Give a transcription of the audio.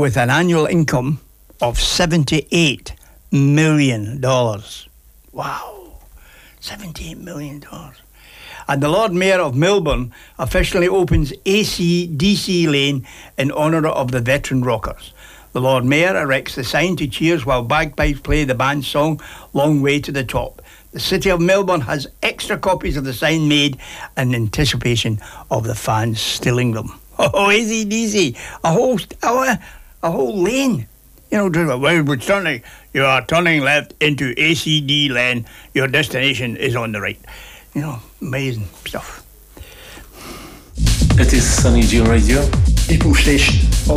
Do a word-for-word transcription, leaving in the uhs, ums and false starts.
with an annual income of seventy-eight million dollars. Wow, seventy-eight million dollars. And the Lord Mayor of Melbourne officially opens A C D C Lane in honour of the Veteran Rockers. The Lord Mayor erects the sign to cheers while bagpipes play the band's song Long Way to the Top. The City of Melbourne has extra copies of the sign made in anticipation of the fans stealing them. Oh, A C D C, a whole, a, a whole lane. You know, just, well, we're turning, you are turning left into A C D lane. Your destination is on the right. You know, amazing stuff. It is Sunny G Radio. People Station.